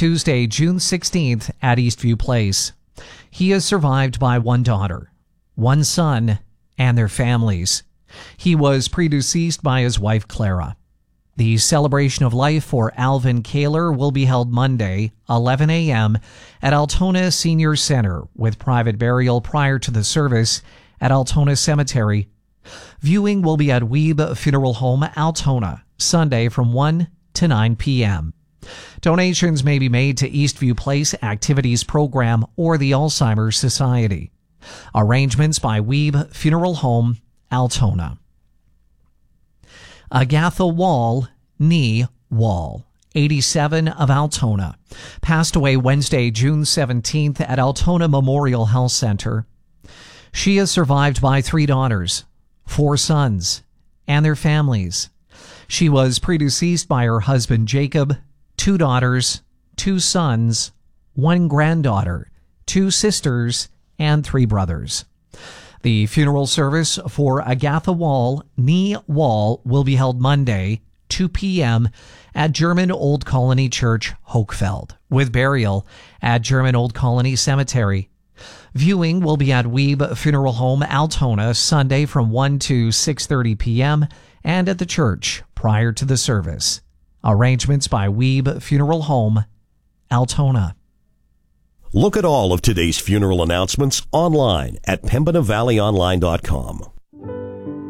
Tuesday, June 16th at Eastview Place. He is survived by one daughter, one son, and their families. He was predeceased by his wife, Clara. The celebration of life for Alvin Kaler will be held Monday, 11 a.m. at Altona Senior Center, with private burial prior to the service at Altona Cemetery. Viewing will be at Weeb Funeral Home, Altona, Sunday from 1 to 9 p.m. Donations may be made to Eastview Place Activities Program or the Alzheimer's Society. Arrangements by Weeb Funeral Home, Altona. Agatha Wall, nee Wall, 87, of Altona, passed away Wednesday, June 17th at Altona Memorial Health Center. She is survived by 3 daughters, 4 sons, and their families. She was predeceased by her husband Jacob, 2 daughters, 2 sons, 1 granddaughter, 2 sisters, and 3 brothers. The funeral service for Agatha Wall, nee Wall, will be held Monday, 2 p.m. at German Old Colony Church, Hochfeld, with burial at German Old Colony Cemetery. Viewing will be at Weeb Funeral Home, Altona, Sunday from 1 to 6:30 p.m. and at the church prior to the service. Arrangements by Weeb Funeral Home, Altona. Look at all of today's funeral announcements online at PembinaValleyOnline.com.